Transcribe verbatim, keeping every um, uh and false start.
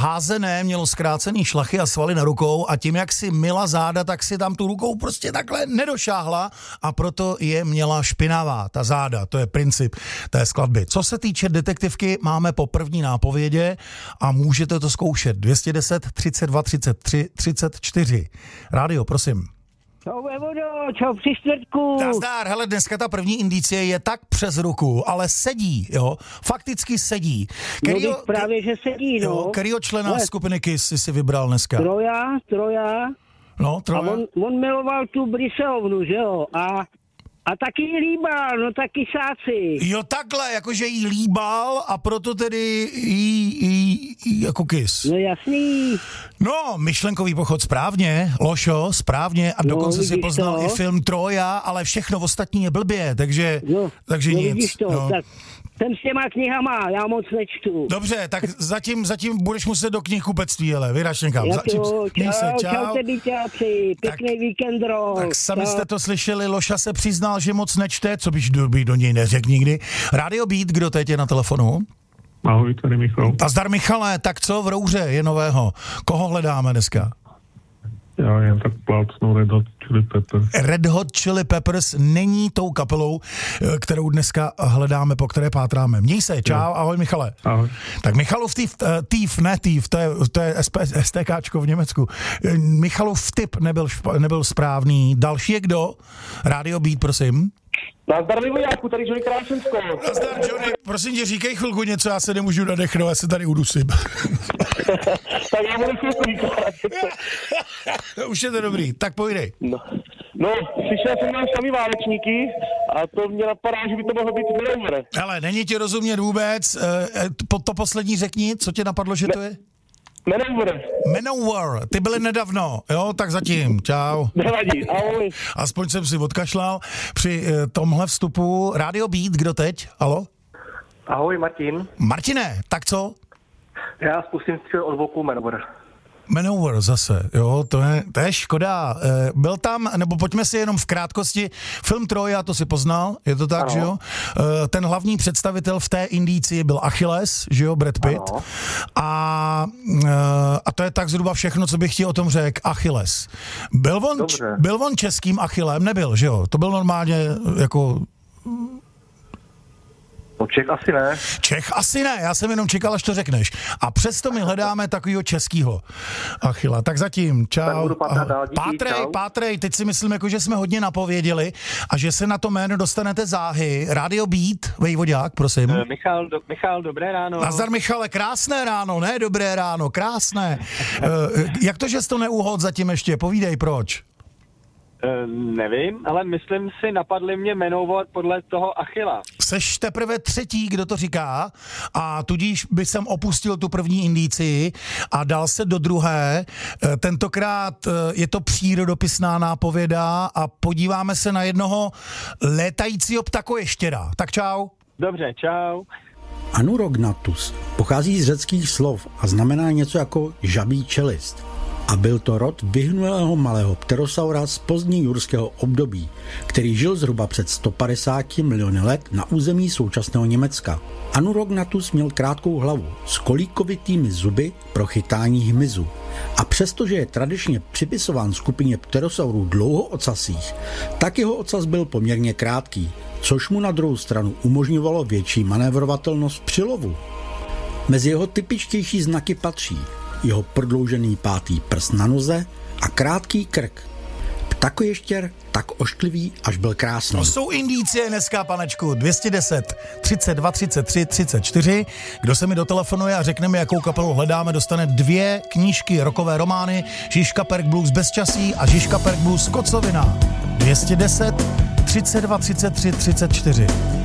házené, mělo zkrácený šlachy a svaly na rukou a tím, jak si myla záda, tak si tam tu rukou prostě takhle nedošáhla a proto je měla špinavá, ta záda. To je princip té skladby. Co se týče detektivky, máme po první nápovědě a můžete to zkoušet. dvě stě deset, třicet dva, třicet tři, třicet čtyři. Rádio, prosím. Čau, Evodo, čau při čtvrtku. Nazdar, hele, dneska ta první indicie je tak přes ruku, ale sedí, jo, fakticky sedí. Kterýho, no, právě, že sedí, no. Jo, kterýho člena ne. skupiny Kiss jsi si vybral dneska? Troja, Troja. No, Troja. A on, on miloval tu Briseovnu, že jo, a... A taky jí líbal, no taky sáci. Jo, takhle, jakože jí líbal a proto tedy jí, jí, jí jako Kiss. No jasný. No, myšlenkový pochod správně, Lošo, správně a no, dokonce si poznal to? i film Troja, ale všechno ostatní je blbě, takže, no, takže no, nic. To, no. tak jsem s těma knihama, já moc nečtu. Dobře, tak zatím, zatím budeš muset do knihkupectví, ale vyraž někam. Já Zatím, čau, se, čau. čau te byťáci, pěkný víkend, rok. Tak sami jste to slyšeli, Loša se přiznal, že moc nečte, co byš do, by do něj neřekl nikdy. Rádio Beat, kdo teď je na telefonu? Ahoj, tady Michal. A zdar Michale, tak co v Rouře je nového? Koho hledáme dneska? Já jen tak plácnu Red Hot Chili Peppers. Red Hot Chili Peppers není tou kapelou, kterou dneska hledáme, po které pátráme. Měj se, čau, ahoj Michale. Ahoj. Tak Michalův týf, týf ne týf, to je, to je STKčko v Německu. Michalův tip nebyl, špa, nebyl správný. Další je kdo? Rádio Beat, prosím. Nazdar Livojáku, tady Johnny Krášensko. Nazdar Johnny, prosím tě, říkej chvilku něco, já se nemůžu nadechnout, já se tady udusím. Tak já budu chvilku říkat. Už je to dobrý, tak pojdej. No, no slyšel jsem nám sami válečníky a to mě napadá, že by to mohlo být Manowar. Hele, není ti rozumět vůbec, to, to poslední řekni, co tě napadlo, že to je? Manowar. Manowar, ty byli nedávno, jo, tak zatím, čau. Nevadí, ahoj. Aspoň jsem si odkašlal při uh, tomhle vstupu. Rádio Beat, kdo teď? Alo? Ahoj, Martin. Martine, tak co? Já zkusím si od voku Manowar. Manowar zase, jo, to je, to je škoda. Byl tam, nebo pojďme si jenom v krátkosti, film Troja, to si poznal, je to tak, ano. Že jo? Ten hlavní představitel v té indici byl Achilles, že jo, Brad Pitt. A, a to je tak zhruba všechno, co bych ti o tom řekl, Achilles. Byl on, byl on českým Achillem? Nebyl, že jo? To byl normálně jako... No Čech asi ne. Čech asi ne, já jsem jenom čekal, až to řekneš. A přesto my hledáme takovýho českýho Achilla. Tak zatím, čau. Tak pátrat dál, díky, pátrej, čau. pátrej, teď si myslím, jako, že jsme hodně napověděli a že se na to jméno dostanete záhy. Radio Beat, Vejvodák, prosím. Uh, Michal, do, Michal, dobré ráno. Nazdar Michale, krásné ráno, ne dobré ráno, krásné. uh, jak to, že jsi to neuhod zatím ještě? Povídej, proč? Uh, nevím, ale myslím si, napadli mě jmenovat podle toho Achilla. Seš teprve třetí, kdo to říká a tudíž by jsem opustil tu první indici a dal se do druhé. Tentokrát je to přírodopisná nápověda a podíváme se na jednoho létajícího ptakoještěra. Tak čau. Dobře, čau. Anurognathus pochází z řeckých slov a znamená něco jako žabí čelist. A byl to rod vyhnulého malého pterosaura z pozdní jurského období, který žil zhruba před sto padesáti miliony let na území současného Německa. Anurognathus měl krátkou hlavu s kolíkovitými zuby pro chytání hmyzu. A přestože je tradičně připisován skupině pterosaurů dlouhoocasých, tak jeho ocas byl poměrně krátký, což mu na druhou stranu umožňovalo větší manévrovatelnost při lovu. Mezi jeho typičtější znaky patří jeho prodloužený pátý prst na noze a krátký krk. Ptakoještěr tak ošklivý, až byl krásný. To jsou indicie dneska, panečku. dvě stě deset, třicet dva, třicet tři, třicet čtyři. Kdo se mi dotelefonuje a řekne mi, jakou kapelu hledáme, dostane dvě knížky, rokové romány, Žižka Perk Blues Bezčasí a Žižka Perk Blues Kocovina. dvě stě deset, třicet dva, třicet tři, třicet čtyři.